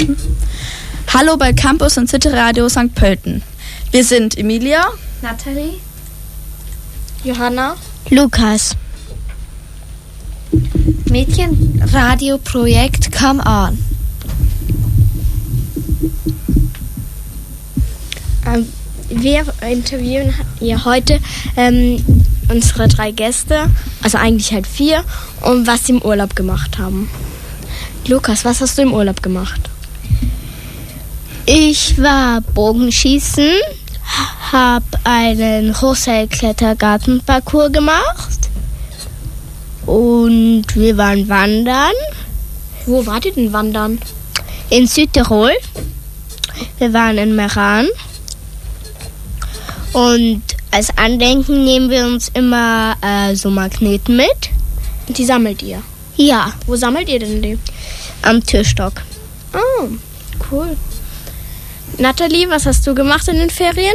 Hallo bei Campus und City Radio St. Pölten. Wir sind Emilia, Nathalie, Johanna, Lukas. Mädchenradioprojekt Come On. Wir interviewen hier heute unsere 3 Gäste, also eigentlich halt 4, und was sie im Urlaub gemacht haben. Lukas, was hast du im Urlaub gemacht? Ich war Bogenschießen, habe einen Hochseilklettergartenparcours gemacht und wir waren wandern. Wo wart ihr denn wandern? In Südtirol. Wir waren in Meran. Und als Andenken nehmen wir uns immer so Magneten mit. Und die sammelt ihr? Ja. Wo sammelt ihr denn die? Am Türstock. Oh, cool. Nathalie, was hast du gemacht in den Ferien?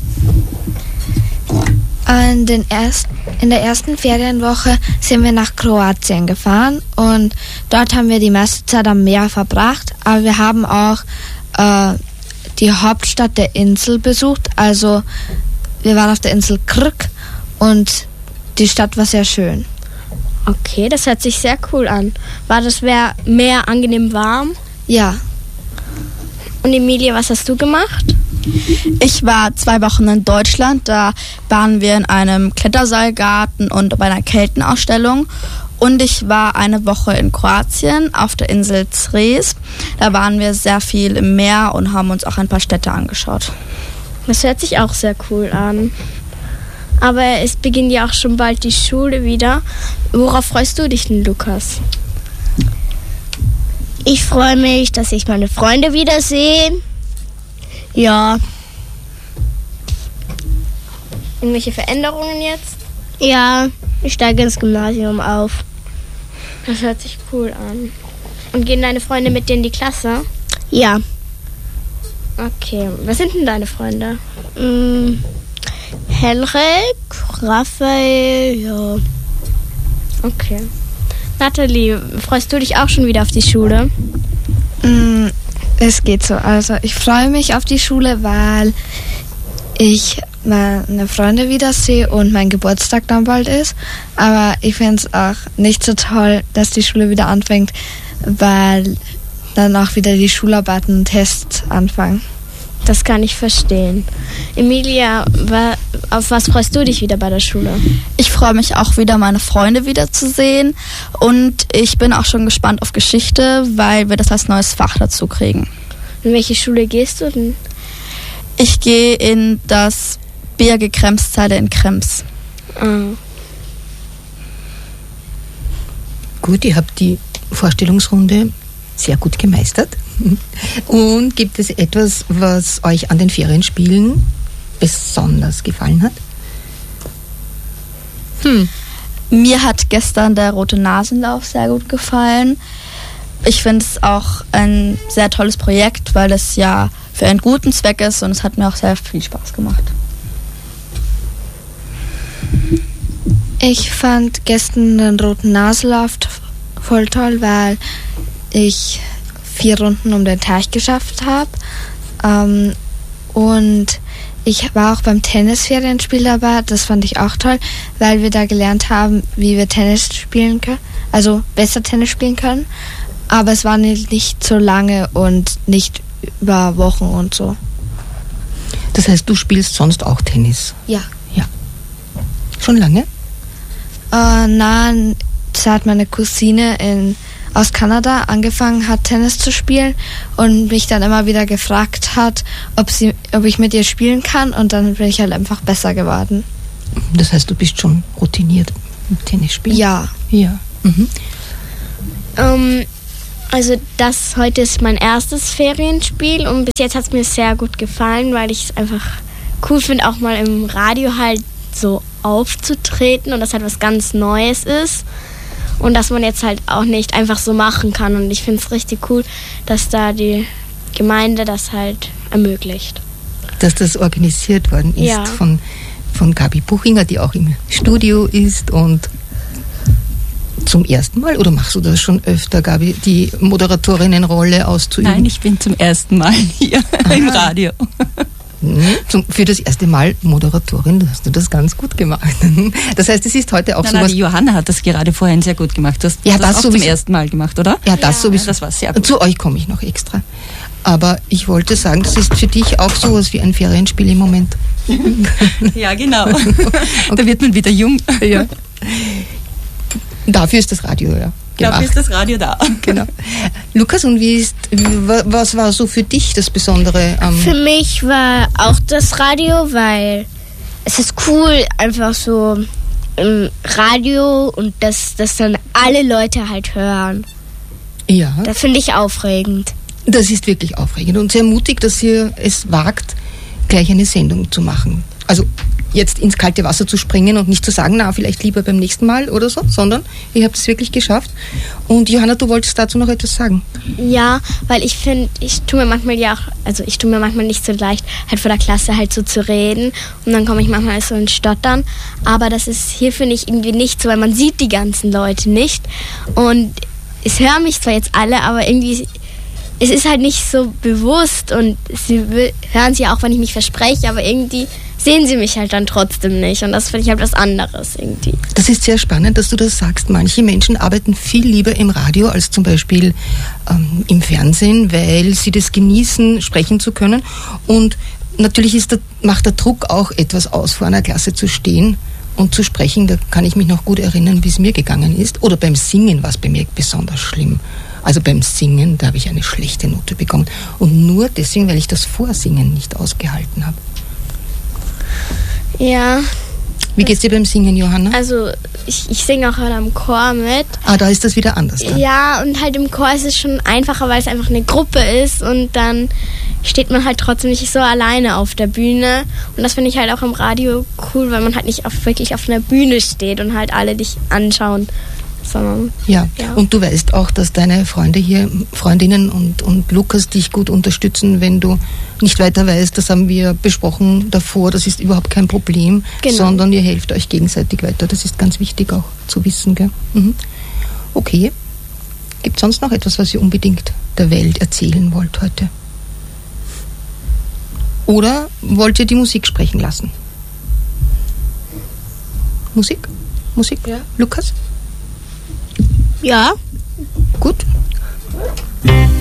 In der ersten Ferienwoche sind wir nach Kroatien gefahren und dort haben wir die meiste Zeit am Meer verbracht, aber wir haben auch die Hauptstadt der Insel besucht, also wir waren auf der Insel Krk und die Stadt war sehr schön. Okay, das hört sich sehr cool an. War das Meer angenehm warm? Ja. Und Emilia, was hast du gemacht? Ich war 2 Wochen in Deutschland, da waren wir in einem Kletterseilgarten und bei einer Keltenausstellung. Und ich war eine Woche in Kroatien auf der Insel Cres. Da waren wir sehr viel im Meer und haben uns auch ein paar Städte angeschaut. Das hört sich auch sehr cool an. Aber es beginnt ja auch schon bald die Schule wieder. Worauf freust du dich denn, Lukas? Ich freue mich, dass ich meine Freunde wiedersehe. Ja. Irgendwelche Veränderungen jetzt? Ja, ich steige ins Gymnasium auf. Das hört sich cool an. Und gehen deine Freunde mit dir in die Klasse? Ja. Okay, was sind denn deine Freunde? Henrik, Raphael, ja. Okay. Nathalie, freust du dich auch schon wieder auf die Schule? Es geht so. Also ich freue mich auf die Schule, weil ich meine Freunde wiedersehe und mein Geburtstag dann bald ist. Aber ich finde es auch nicht so toll, dass die Schule wieder anfängt, weil dann auch wieder die Schularbeiten und Tests anfangen. Das kann ich verstehen. Emilia, auf was freust du dich wieder bei der Schule? Ich freue mich auch wieder, meine Freunde wiederzusehen. Und ich bin auch schon gespannt auf Geschichte, weil wir das als neues Fach dazu kriegen. In welche Schule gehst du denn? Ich gehe in das BAG Kremszeile in Krems. Ah. Gut, ihr habt die Vorstellungsrunde sehr gut gemeistert. Und gibt es etwas, was euch an den Ferienspielen besonders gefallen hat? Mir hat gestern der Rote Nasenlauf sehr gut gefallen. Ich finde es auch ein sehr tolles Projekt, weil es ja für einen guten Zweck ist und es hat mir auch sehr viel Spaß gemacht. Ich fand gestern den Roten Nasenlauf voll toll, weil ich 4 Runden um den Teich geschafft habe. Und ich war auch beim Tennisferienspiel dabei. Das fand ich auch toll, weil wir da gelernt haben, wie wir Tennis spielen können. Also besser Tennis spielen können. Aber es war nicht so lange und nicht über Wochen und so. Das heißt, du spielst sonst auch Tennis? Ja. Ja. Schon lange? Nein, seit meine Cousine aus Kanada angefangen hat, Tennis zu spielen und mich dann immer wieder gefragt hat, ob ich mit ihr spielen kann, und dann bin ich halt einfach besser geworden. Das heißt, du bist schon routiniert im Tennisspielen? Ja. Ja. Mhm. Also heute ist mein erstes Ferienspiel und bis jetzt hat es mir sehr gut gefallen, weil ich es einfach cool finde, auch mal im Radio halt so aufzutreten und das halt was ganz Neues ist. Und dass man jetzt halt auch nicht einfach so machen kann. Und ich finde es richtig cool, dass da die Gemeinde das halt ermöglicht. Dass das organisiert worden ist, ja, von Gabi Buchinger, die auch im Studio ist und zum ersten Mal oder machst du das schon öfter, Gabi, die Moderatorinnenrolle auszuüben? Nein, ich bin zum ersten Mal hier im Radio. Für das erste Mal Moderatorin, hast du das ganz gut gemacht. Das heißt, es ist heute auch sowas... Die Johanna hat das gerade vorhin sehr gut gemacht. Du hast das auch zum ersten Mal gemacht, oder? Ja, das sowieso. Das war sehr gut. Zu euch komme ich noch extra. Aber ich wollte sagen, das ist für dich auch sowas wie ein Ferienspiel im Moment. Ja, genau. Da wird man wieder jung. Ja. Dafür ist das Radio ja gemacht. Dafür ist das Radio da. Genau. Lukas, und was war so für dich das Besondere am... Für mich war auch das Radio, weil es ist cool, einfach so im Radio und dass dann alle Leute halt hören. Ja. Das finde ich aufregend. Das ist wirklich aufregend und sehr mutig, dass ihr es wagt, gleich eine Sendung zu machen. Also jetzt ins kalte Wasser zu springen und nicht zu sagen, na, vielleicht lieber beim nächsten Mal oder so, sondern ihr habt es wirklich geschafft. Und Johanna, du wolltest dazu noch etwas sagen? Ja, weil ich finde, ich tue mir manchmal nicht so leicht, halt vor der Klasse halt so zu reden und dann komme ich manchmal so ins Stottern. Aber das ist hier, finde ich, irgendwie nicht so, weil man sieht die ganzen Leute nicht und es hören mich zwar jetzt alle, aber irgendwie... Es ist halt nicht so bewusst und sie hören sie auch, wenn ich mich verspreche, aber irgendwie sehen sie mich halt dann trotzdem nicht und das finde ich halt was anderes irgendwie. Das ist sehr spannend, dass du das sagst. Manche Menschen arbeiten viel lieber im Radio als zum Beispiel im Fernsehen, weil sie das genießen, sprechen zu können. Und natürlich macht der Druck auch etwas aus, vor einer Klasse zu stehen und zu sprechen. Da kann ich mich noch gut erinnern, wie es mir gegangen ist. Oder beim Singen war es bei mir besonders schlimm. Also beim Singen, da habe ich eine schlechte Note bekommen. Und nur deswegen, weil ich das Vorsingen nicht ausgehalten habe. Ja. Wie geht's dir beim Singen, Johanna? Also ich singe auch halt am Chor mit. Ah, da ist das wieder anders dann. Ja, und halt im Chor ist es schon einfacher, weil es einfach eine Gruppe ist und dann steht man halt trotzdem nicht so alleine auf der Bühne. Und das finde ich halt auch im Radio cool, weil man halt nicht wirklich auf einer Bühne steht und halt alle dich anschauen. Ja, und du weißt auch, dass deine Freunde hier, Freundinnen und Lukas dich gut unterstützen, wenn du nicht weiter weißt. Das haben wir besprochen davor, das ist überhaupt kein Problem, sondern ihr helft euch gegenseitig weiter. Das ist ganz wichtig auch zu wissen, gell? Mhm. Okay. Gibt es sonst noch etwas, was ihr unbedingt der Welt erzählen wollt heute? Oder wollt ihr die Musik sprechen lassen? Musik? Ja. Lukas? Ja. Gut.